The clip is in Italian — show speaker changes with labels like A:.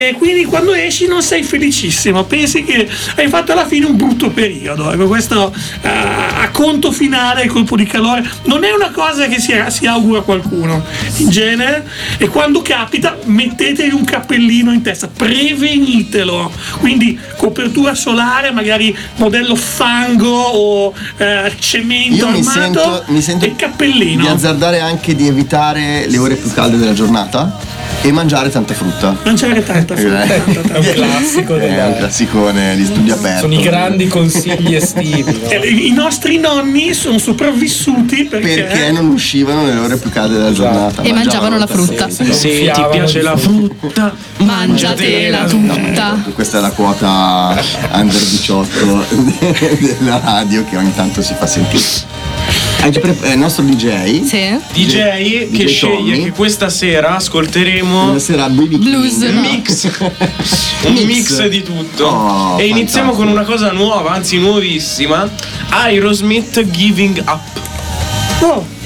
A: E quindi quando esci non sei felicissimo, pensi che hai fatto alla fine un brutto periodo. Ecco, questo a conto finale, il colpo di calore non è una cosa che si augura a qualcuno in genere, e quando capita mettetevi un cappellino in testa, prevenitelo, quindi copertura solare, magari modello fango o cemento armato,
B: mi sento
A: e cappellino.
B: Di azzardare anche di evitare le ore più calde della giornata e mangiare tanta frutta.
A: Mangiare tanta frutta.
C: È un classico.
B: È un classicone di studio aperto.
C: Sono i grandi consigli estivi, no?
A: I nostri nonni sono sopravvissuti
B: perché non uscivano nelle ore più calde della giornata
D: e mangiavano la frutta.
E: Se ti piace la frutta, mangiatela tutta.
B: Questa è la quota under 18 della radio che ogni tanto si fa sentire. Il nostro DJ
E: che sceglie
B: Tommy,
E: che questa sera ascolteremo
D: blues,
E: un mix di tutto. E iniziamo con una cosa nuova, anzi nuovissima, Aerosmith, Giving Up.